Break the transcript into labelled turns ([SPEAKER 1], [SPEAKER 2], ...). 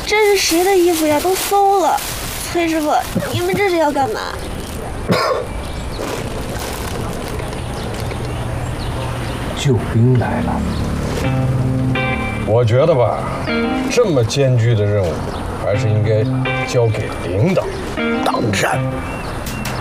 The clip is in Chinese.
[SPEAKER 1] 这是谁的衣服呀？都馊了。崔师傅，你们这是要干嘛？
[SPEAKER 2] 救兵来了。
[SPEAKER 3] 我觉得吧，这么艰巨的任务，还是应该交给领导。
[SPEAKER 2] 当然。